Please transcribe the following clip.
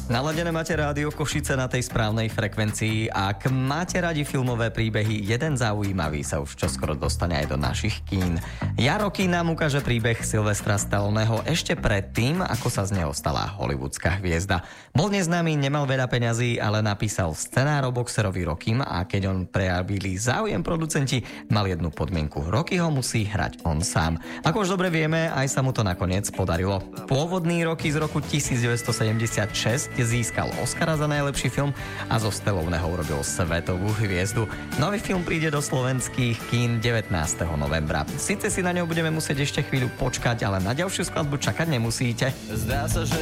Naladené máte rádio Košice na tej správnej frekvencii. Ak máte radi filmové príbehy, jeden zaujímavý sa už čoskoro dostane aj do našich kín. Jaro kín nám ukáže príbeh Sylvestra Stalloneho ešte predtým, ako sa z neho stala hollywoodská hviezda. Bol neznámy, nemal veľa peňazí, ale napísal scenár o boxerovi Rockym a keď on prejavili záujem producenti, mal jednu podmienku. Rocky ho musí hrať on sám. Ako už dobre vieme, aj sa mu to nakoniec podarilo. Pôvodný Rocky z roku 1976 získal Oscara za najlepší film a zo Stalloneho urobil svetovú hviezdu. Nový film príde do slovenských kín 19. novembra. Sice si na ňou budeme musieť ešte chvíľu počkať, ale na ďalšiu skladbu čakať nemusíte. Zdá sa, že